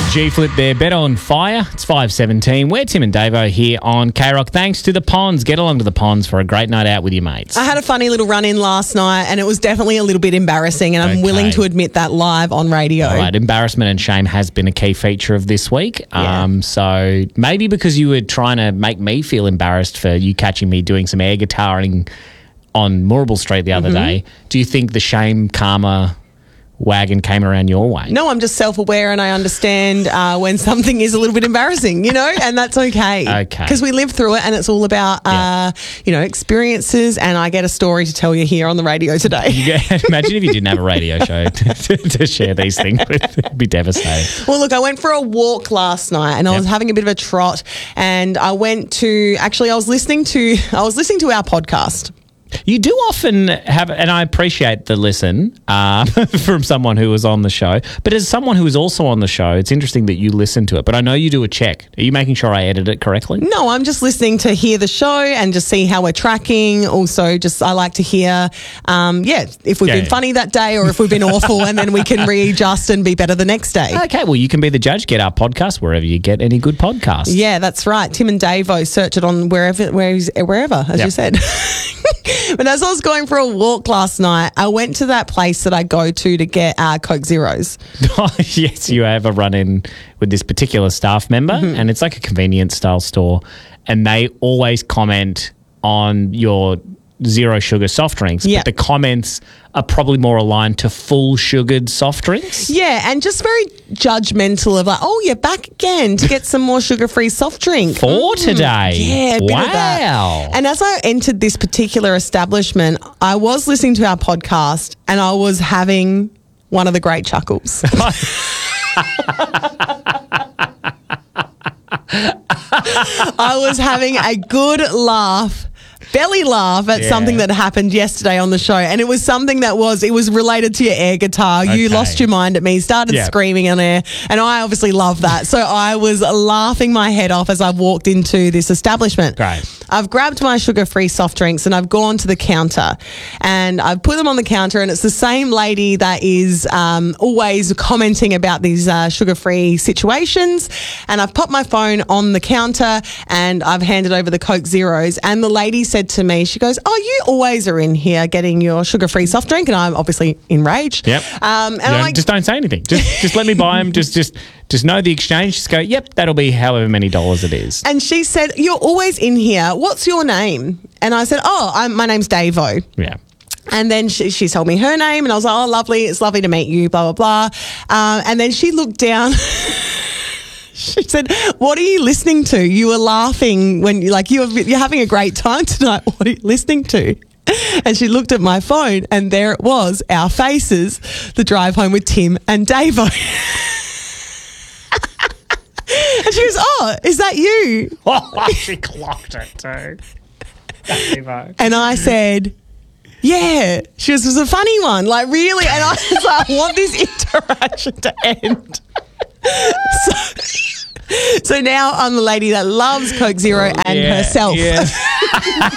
G-Flip there, Better on Fire. It's 5:17. We're Tim and Davo here on K-Rock. Thanks to the Ponds. Get along to the Ponds for a great night out with your mates. I had a funny little run-in last night and it was definitely a little bit embarrassing, and I'm willing to admit that live on radio. All right, embarrassment and shame has been a key feature of this week. Yeah. So maybe because you were trying to make me feel embarrassed for you catching me doing some air guitaring on Moorabool Street the other day, do you think the shame karma wagon came around your way? No, I'm just self-aware and I understand when something is a little bit embarrassing, and that's okay. Okay. Because we live through it and it's all about, experiences, and I get a story to tell you here on the radio today. Imagine if you didn't have a radio show to share these things with. It'd be devastating. Well, look, I went for a walk last night and I was having a bit of a trot, and I went to, I was listening to our podcast. You do often have, and I appreciate the listen from someone who was on the show, but as someone who is also on the show, it's interesting that you listen to it, but I know you do a check. Are you making sure I edit it correctly? No, I'm just listening to hear the show and just see how we're tracking. Also, I like to hear, if we've been funny that day or if we've been awful, and then we can readjust and be better the next day. Okay, well, you can be the judge. Get our podcast wherever you get any good podcasts. Yeah, that's right. Tim and Davo, search it on wherever, as you said. But as I was going for a walk last night, I went to that place that I go to get Coke Zeros. Oh, yes, you have a run-in with this particular staff member, and it's like a convenience style store, and they always comment on your zero sugar soft drinks, but the comments are probably more aligned to full sugared soft drinks. Yeah, and just very judgmental of like, oh, you're back again to get some more sugar-free soft drink. For today. Yeah, a bit of that. Wow. And as I entered this particular establishment, I was listening to our podcast and I was having one of the great chuckles. I was having a good belly laugh at something that happened yesterday on the show, and it was something that was related to your air guitar. You lost your mind at me, started screaming on air, and I obviously love that. So I was laughing my head off as I walked into this establishment. Great. I've grabbed my sugar-free soft drinks and I've gone to the counter and I've put them on the counter, and it's the same lady that is always commenting about these sugar-free situations, and I've popped my phone on the counter and I've handed over the Coke Zeros, and the lady said to me, she goes, "Oh, you always are in here getting your sugar-free soft drink," and I'm obviously enraged. Yep. And I'm like, just don't say anything. Just let me buy them. Just know the exchange. Just go, yep, that'll be however many dollars it is. And she said, "You're always in here. What's your name?" And I said, my name's Davo. Yeah. And then she told me her name, and I was like, "Oh, lovely. It's lovely to meet you, blah, blah, blah." And then she looked down. She said, "What are you listening to? You were laughing when you're having a great time tonight. What are you listening to?" And she looked at my phone, and there it was, our faces, the drive home with Tim and Davo. And she goes, "Oh, is that you?" Oh, she clocked it too. And I said, "Yeah." She goes, "It was a funny one, like really." And I was like, I want this interaction to end. So now I'm the lady that loves Coke Zero and herself. Yeah.